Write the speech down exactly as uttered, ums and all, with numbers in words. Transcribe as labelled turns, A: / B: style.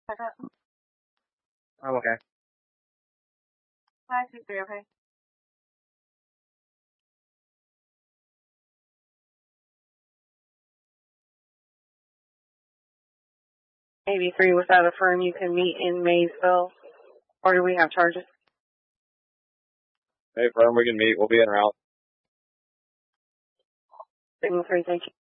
A: I'm okay.
B: Five two three, okay. eighty-three, was that a firm you can meet in Maysville? Or do we have charges?
C: Hey, firm, we can meet. We'll be en route.
B: Signal three, thank you.